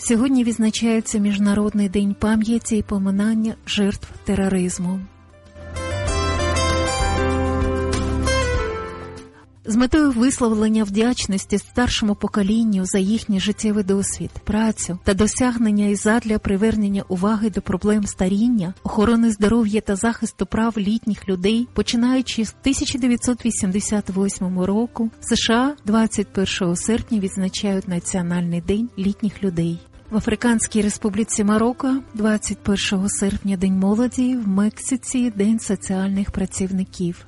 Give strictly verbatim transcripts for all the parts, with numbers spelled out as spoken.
Сьогодні відзначається Міжнародний день пам'яті і поминання жертв тероризму. З метою висловлення вдячності старшому поколінню за їхній життєвий досвід, працю та досягнення і задля привернення уваги до проблем старіння, охорони здоров'я та захисту прав літніх людей, починаючи з тисяча дев'ятсот вісімдесят восьмого року, США двадцять першого серпня відзначають Національний день літніх людей. В Африканській Республіці Марокко двадцять першого серпня День молоді, в Мексиці – День соціальних працівників.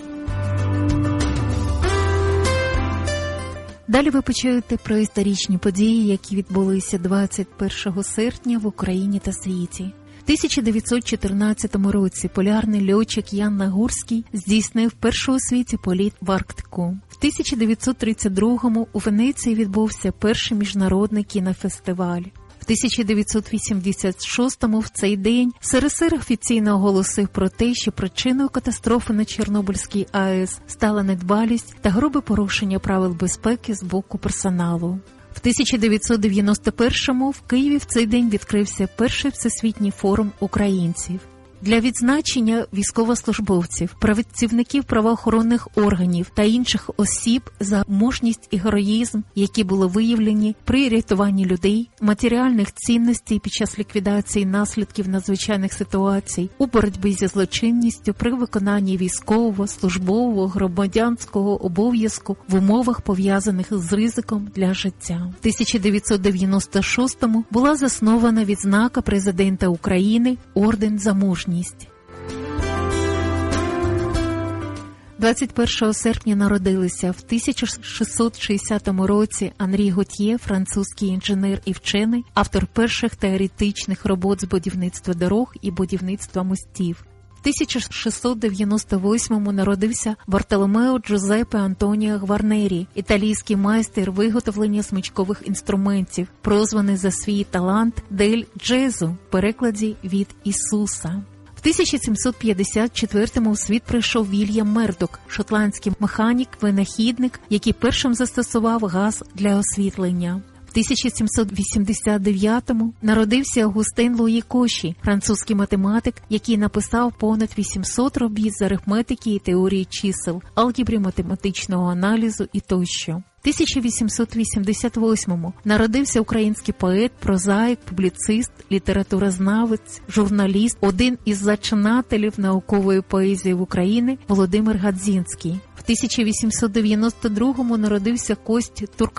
Далі ви почуєте про історичні події, які відбулися двадцять першого серпня в Україні та світі. В тисяча дев'ятсот чотирнадцятому році полярний льотчик Ян Нагурський здійснив перший у світі політ в Арктику. В тисяча дев'ятсот тридцять другому у Венеції відбувся перший міжнародний кінофестиваль. В тисяча дев'ятсот вісімдесят шостому в цей день СРСР офіційно оголосив про те, що причиною катастрофи на Чорнобильській АЕС стала недбалість та грубе порушення правил безпеки з боку персоналу. В тисяча дев'ятсот дев'яносто першому в Києві в цей день відкрився перший всесвітній форум українців. Для відзначення військовослужбовців, працівників правоохоронних органів та інших осіб за мужність і героїзм, які були виявлені при рятуванні людей, матеріальних цінностей під час ліквідації наслідків надзвичайних ситуацій, у боротьбі зі злочинністю при виконанні військового, службового, громадянського обов'язку в умовах, пов'язаних з ризиком для життя. В тисяча дев'ятсот дев'яносто шостому була заснована відзнака президента України «Орден за мужність». двадцять першого серпня народилися в тисяча шістсот шістдесятому році Анрі Готьє, французький інженер і вчений, автор перших теоретичних робот з будівництва дорог і будівництва мостів. В тисяча шістсот дев'яносто восьмому народився Бартоломео Джузеппе Антоніо Гварнері, італійський майстер виготовлення смичкових інструментів, прозваний за свій талант «Дель Джезу» в перекладі від Ісуса. В тисяча сімсот п'ятдесят четвертому у світ прийшов Вільям Мердок, шотландський механік-винахідник, який першим застосував газ для освітлення. В тисяча сімсот вісімдесят дев'ятому народився Огустен Луї Коші, французький математик, який написав понад вісімсот робіт з арифметики і теорії чисел, алгебри математичного аналізу і тощо. В тисяча вісімсот вісімдесят восьмому народився український поет, прозаїк, публіцист, літературознавець, журналіст, один із зачинателів наукової поезії в Україні Володимир Гадзінський. В тисяча вісімсот дев'яносто другому народився Кость Турканов,